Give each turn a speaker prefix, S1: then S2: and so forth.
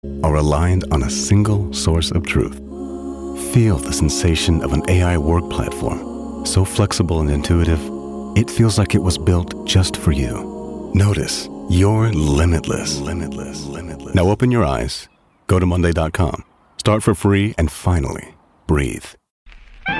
S1: are aligned on a single source of truth. Feel the sensation of an AI work platform, so flexible and intuitive, it feels like it was built just for you. Notice you're limitless. Now open your eyes, go to monday.com, start for free, and finally, breathe.